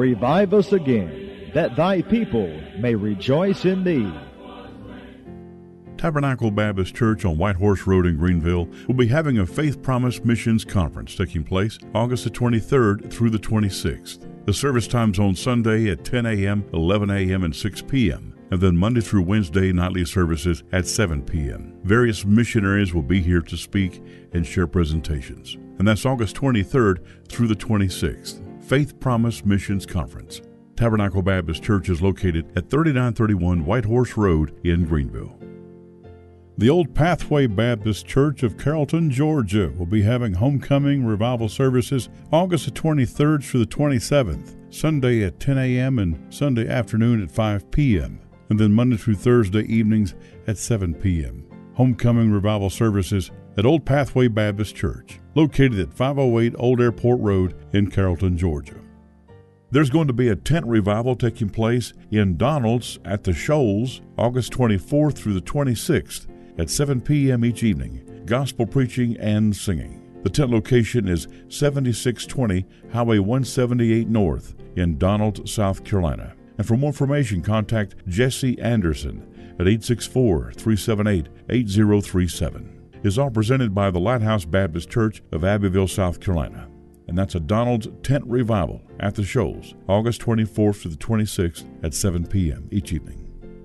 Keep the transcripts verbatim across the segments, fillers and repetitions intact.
revive us again, that thy people may rejoice in thee. Tabernacle Baptist Church on White Horse Road in Greenville will be having a Faith Promise Missions Conference taking place August the twenty-third through the twenty-sixth. The service times on Sunday at ten a.m., eleven a.m., and six p.m., and then Monday through Wednesday nightly services at seven p.m. Various missionaries will be here to speak and share presentations. And that's August twenty-third through the twenty-sixth. Faith Promise Missions Conference. Tabernacle Baptist Church is located at thirty-nine thirty-one White Horse Road in Greenville. The Old Pathway Baptist Church of Carrollton, Georgia will be having homecoming revival services August the twenty-third through the twenty-seventh, Sunday at ten a.m. and Sunday afternoon at five p.m., and then Monday through Thursday evenings at seven p.m. Homecoming revival services at Old Pathway Baptist Church, located at five oh eight Old Airport Road in Carrollton, Georgia. There's going to be a tent revival taking place in Donald's at the Shoals August twenty-fourth through the twenty-sixth at seven p.m. each evening, gospel preaching and singing. The tent location is seventy-six twenty Highway one seventy-eight North in Donald, South Carolina. And for more information, contact Jesse Anderson at eight six four, three seven eight, eight zero three seven. It's all presented by the Lighthouse Baptist Church of Abbeville, South Carolina. And that's a Donald's Tent Revival at the Shoals, August twenty-fourth to the twenty-sixth at seven p.m. each evening.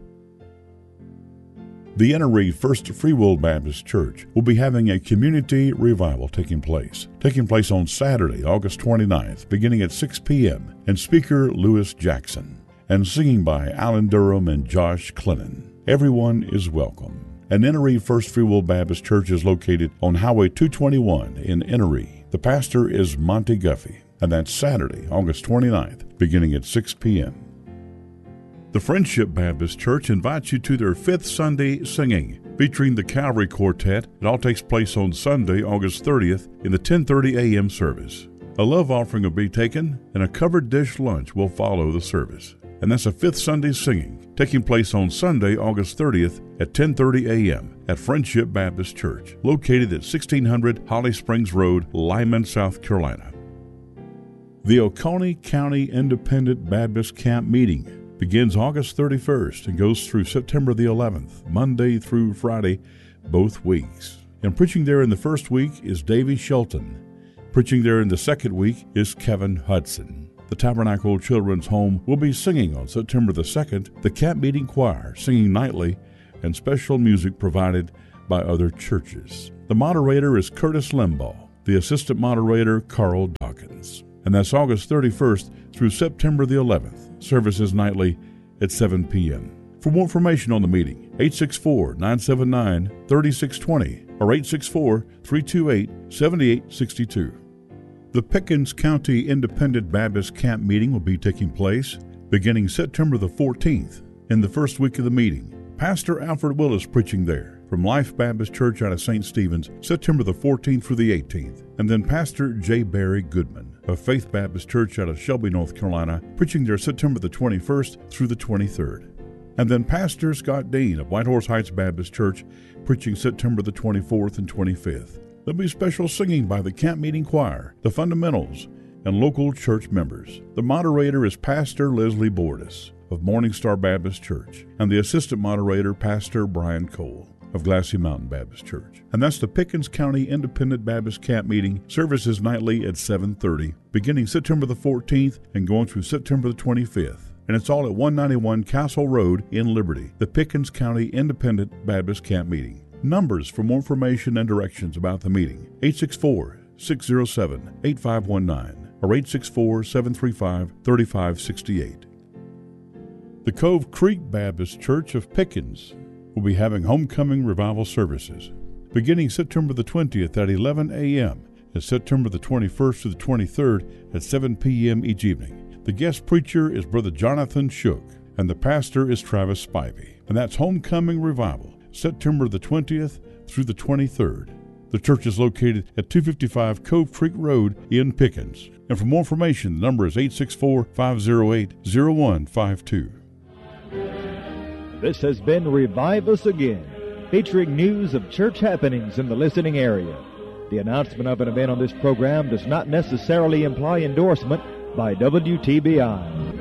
The Innery First Free Will Baptist Church will be having a community revival taking place, taking place on Saturday, August twenty-ninth, beginning at six p.m., and speaker Lewis Jackson, and singing by Alan Durham and Josh Clennon. Everyone is welcome. And Innery First Free Will Baptist Church is located on Highway two twenty-one in Innery. The pastor is Monty Guffey, and that's Saturday, August twenty-ninth, beginning at six p.m. The Friendship Baptist Church invites you to their fifth Sunday singing, featuring the Calvary Quartet. It all takes place on Sunday, August thirtieth, in the ten thirty a.m. service. A love offering will be taken, and a covered dish lunch will follow the service. And that's a fifth Sunday singing, taking place on Sunday, August thirtieth, at ten thirty a.m. at Friendship Baptist Church, located at sixteen hundred Holly Springs Road, Lyman, South Carolina. The Oconee County Independent Baptist Camp Meeting begins August thirty-first and goes through September the eleventh, Monday through Friday, both weeks. And preaching there in the first week is Davy Shelton. Preaching there in the second week is Kevin Hudson. The Tabernacle Children's Home will be singing on September the second, the Camp Meeting Choir singing nightly, and special music provided by other churches. The moderator is Curtis Limbaugh, the assistant moderator Carl Dawkins. And that's August thirty-first through September the eleventh. Services nightly at seven p.m. For more information on the meeting, eight six four, nine seven nine, three six two zero or eight six four, three two eight, seven eight six two. The Pickens County Independent Baptist Camp Meeting will be taking place beginning September the fourteenth. In the first week of the meeting, Pastor Alfred Willis preaching there from Life Baptist Church out of Saint Stephen's, September the fourteenth through the eighteenth. And then Pastor J. Barry Goodman of Faith Baptist Church out of Shelby, North Carolina, preaching there September the twenty-first through the twenty-third. And then Pastor Scott Dean of White Horse Heights Baptist Church, preaching September the twenty-fourth and twenty-fifth. There'll be special singing by the Camp Meeting Choir, the Fundamentals, and local church members. The moderator is Pastor Leslie Bordis of Morning Star Baptist Church, and the assistant moderator, Pastor Brian Cole of Glassy Mountain Baptist Church. And that's the Pickens County Independent Baptist Camp Meeting, services nightly at seven thirty, beginning September the fourteenth and going through September the twenty-fifth. And it's all at one ninety-one Castle Road in Liberty, the Pickens County Independent Baptist Camp Meeting. Numbers for more information and directions about the meeting, eight six four, six zero seven, eight five one nine or eight six four, seven three five, three five six eight. The Cove Creek Baptist Church of Pickens will be having homecoming revival services beginning September the twentieth at eleven a.m. and September the twenty-first to the twenty-third at seven p.m. each evening. The guest preacher is Brother Jonathan Shook, and the pastor is Travis Spivey. And that's Homecoming Revival, September the twentieth through the twenty-third. The church is located at two fifty-five Cove Creek Road in Pickens. And for more information, the number is eight six four, five zero eight, zero one five two. This has been Revive Us Again, featuring news of church happenings in the listening area. The announcement of an event on this program does not necessarily imply endorsement by W T B I.